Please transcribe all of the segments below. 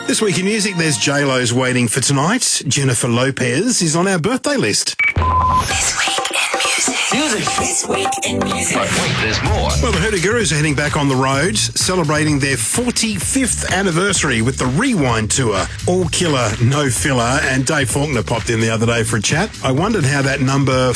This week in music, there's J-Lo's waiting for tonight. Jennifer Lopez is on our birthday list. This week in music. This week in music. But wait, there's more. Well, the Hoodoo Gurus are heading back on the road, celebrating their 45th anniversary with the Rewind Tour. All killer, no filler, and Dave Faulkner popped in the other day for a chat. I wondered how that number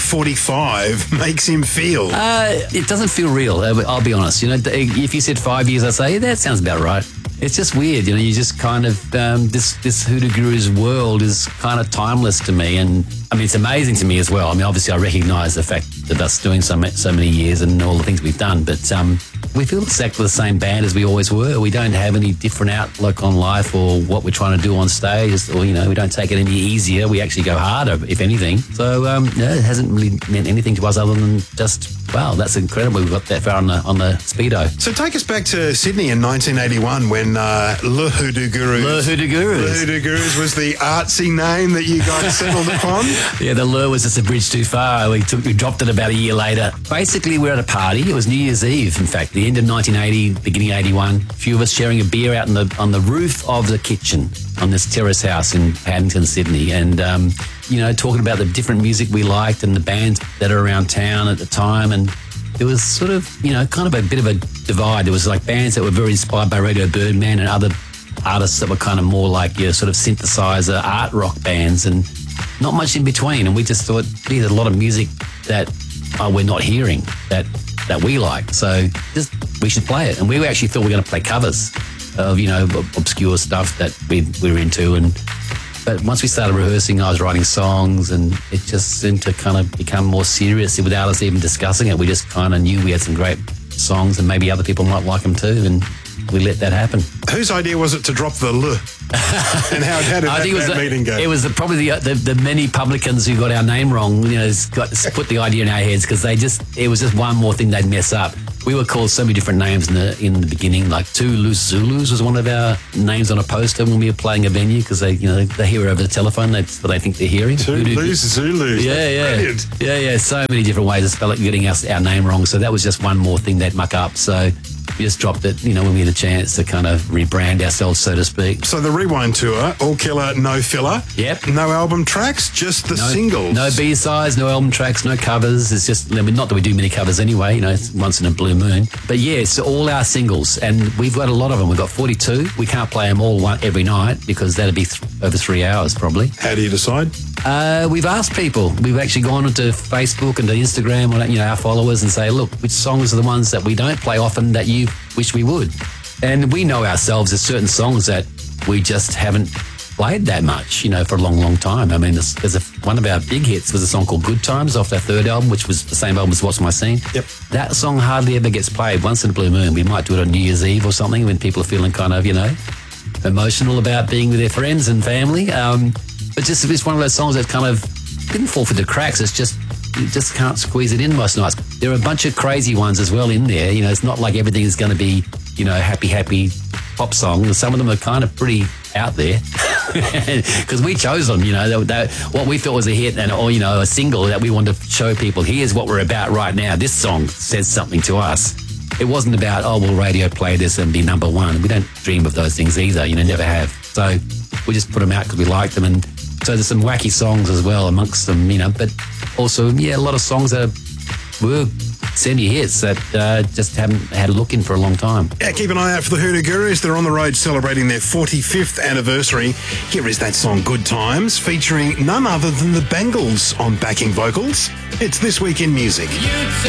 45 makes him feel. It doesn't feel real, I'll be honest. You know, if you said 5 years, I'd say, yeah, that sounds about right. It's just weird, you know, you just kind of, this Hoodoo Gurus world is kind of timeless to me. And I mean, it's amazing to me as well. I mean, obviously I recognise the fact of us doing so many years and all the things we've done, but we feel exactly the same band as we always were. We don't have any different outlook on life or what we're trying to do on stage, or, you know, we don't take it any easier. We actually go harder, if anything. So, it hasn't really meant anything to us other than just, wow, that's incredible. We got that far on the Speedo. So take us back to Sydney in 1981 when Le Hoodoo Gurus. Le Hoodoo Gurus. Le Hoodoo Gurus was the artsy name that you guys settled upon. Yeah, the lure was just a bridge too far. We dropped it about a year later. Basically, we're at a party. It was New Year's Eve, in fact, the end of 1980, beginning of 81. A few of us sharing a beer out on the roof of the kitchen on this terrace house in Paddington, Sydney. And, you know, talking about the different music we liked and the bands that are around town at the time. And there was sort of, you know, kind of a bit of a divide. There was like bands that were very inspired by Radio Birdman and other artists that were kind of more like your sort of synthesizer art rock bands, and not much in between. And we just thought, gee, there's a lot of music that we're not hearing that we like. So just we should play it. And we actually thought we were going to play covers of, you know, obscure stuff that we were into. But once we started rehearsing, I was writing songs, and it just seemed to kind of become more serious without us even discussing it. We just kind of knew we had some great songs and maybe other people might like them too, and we let that happen. Whose idea was it to drop the le? And how did that meeting go? It was probably the many publicans who got our name wrong, you know, put the idea in our heads, because it was just one more thing they'd mess up. We were called so many different names in the beginning, like Two Loose Zulus was one of our names on a poster when we were playing a venue, because they hear it over the telephone. That's what they think they're hearing. Two Loose Zulus. Yeah. So many different ways to spell it, getting our name wrong. So that was just one more thing they'd muck up. So we just dropped it, you know, when we had a chance to kind of rebrand ourselves, so to speak. So the Rewind Tour, all killer, no filler. Yep. No album tracks, just the singles. No B-sides, no album tracks, no covers. It's just, I mean, not that we do many covers anyway, you know, it's once in a blue moon. But yeah, it's all our singles, and we've got a lot of them. We've got 42. We can't play them all every night because that'd be over 3 hours probably. How do you decide? We've asked people. We've actually gone onto Facebook and to Instagram, or, you know, our followers, and say, look, which songs are the ones that we don't play often that you wish we would? And we know ourselves there's certain songs that we just haven't played that much, you know, for a long, long time. I mean, one of our big hits was a song called Good Times off our third album, which was the same album as What's My Scene. Yep. That song hardly ever gets played. Once in a blue moon, we might do it on New Year's Eve or something when people are feeling kind of, you know, emotional about being with their friends and family. But it's one of those songs that kind of didn't fall through the cracks. It's just, you just can't squeeze it in most nights. There are a bunch of crazy ones as well in there. You know, it's not like everything is going to be, you know, happy pop songs. Some of them are kind of pretty out there because we chose them, you know, what we thought was a hit or, you know, a single that we wanted to show people. Here's what we're about right now. This song says something to us. It wasn't about, oh, will radio play this and be number one. We don't dream of those things either, you know, never have. So we just put them out because we liked them. And so there's some wacky songs as well amongst them, you know, but also, yeah, a lot of songs that were semi-hits that just haven't had a look in for a long time. Yeah, keep an eye out for the Hoodoo Gurus. They're on the road celebrating their 45th anniversary. Here is that song, Good Times, featuring none other than the Bangles on backing vocals. It's This Week in Music.